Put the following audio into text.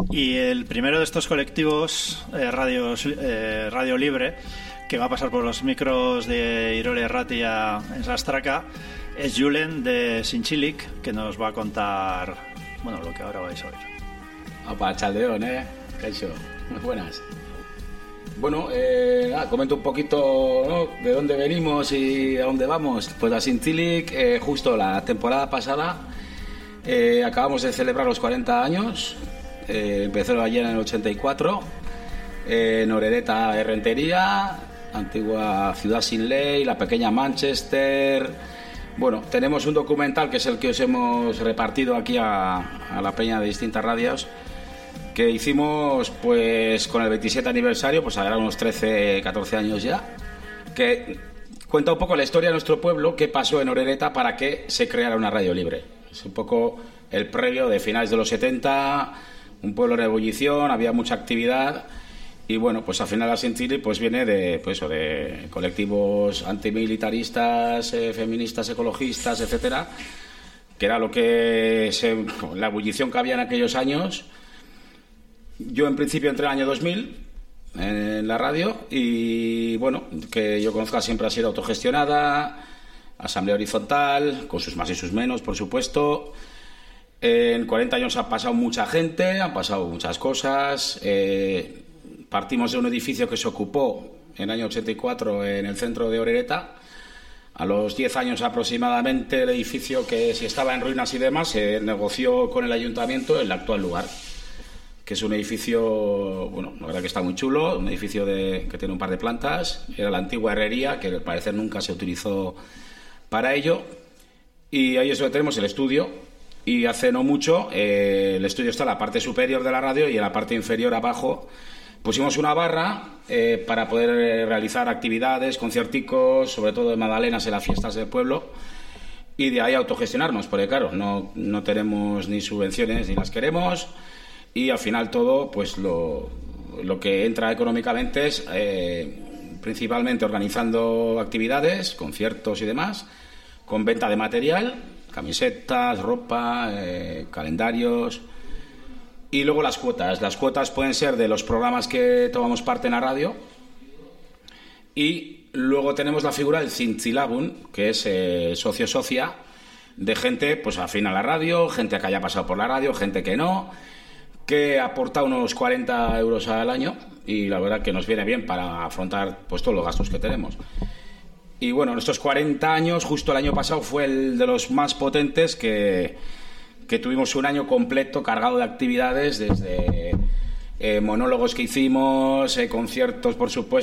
Y el primero de estos colectivos, Radio Libre, que va a pasar por los micros de Irole Ratia en Sastraca, es Julen de Sinchilic, que nos va a contar, bueno, lo que ahora vais a oír. Opa, chaldeón, Caixo, muy buenas. Bueno, comento un poquito, ¿no?, de dónde venimos y a dónde vamos. Pues a Sinchilic, justo la temporada pasada, acabamos de celebrar los 40 años. Empezó ayer en el 84, en Orereta, Errentería, antigua ciudad sin ley, la pequeña Manchester. Bueno, tenemos un documental que es el que os hemos repartido aquí a la peña de distintas radios, que hicimos pues con el 27 aniversario, pues ahora unos 13, 14 años ya, que cuenta un poco la historia de nuestro pueblo, qué pasó en Orereta para que se creara una radio libre. Es un poco el previo de finales de los 70, un pueblo en ebullición, había mucha actividad. Y bueno, pues al final la Sinchilic pues viene de colectivos antimilitaristas, feministas, ecologistas, etcétera, que era lo que la ebullición que había en aquellos años. Yo en principio entré en el año 2000 en la radio y bueno, que yo conozca siempre ha sido autogestionada, asamblea horizontal, con sus más y sus menos, por supuesto. En 40 años ha pasado mucha gente, han pasado muchas cosas. Partimos de un edificio que se ocupó en el año 84 en el centro de Orereta. A los 10 años aproximadamente el edificio, que si estaba en ruinas y demás, se negoció con el ayuntamiento el actual lugar, que es un edificio, bueno, la verdad que está muy chulo, un edificio que tiene un par de plantas. Era la antigua herrería, que al parecer nunca se utilizó para ello. Y ahí es donde tenemos el estudio. Y hace no mucho el estudio está en la parte superior de la radio y en la parte inferior abajo pusimos una barra para poder realizar actividades, concierticos, sobre todo de magdalenas en las fiestas del pueblo, y de ahí autogestionarnos, porque claro, no tenemos ni subvenciones ni las queremos, y al final todo, pues lo que entra económicamente es principalmente organizando actividades, conciertos y demás, con venta de material, camisetas, ropa, calendarios. Y luego las cuotas. Las cuotas pueden ser de los programas que tomamos parte en la radio. Y luego tenemos la figura del Zintzilagun, que es socio-socia, de gente pues afín a la radio, gente que haya pasado por la radio, gente que no, que aporta unos 40 euros al año. Y la verdad que nos viene bien para afrontar pues todos los gastos que tenemos. Y bueno, en estos 40 años, justo el año pasado fue el de los más potentes, que tuvimos un año completo cargado de actividades, desde monólogos que hicimos, conciertos, por supuesto.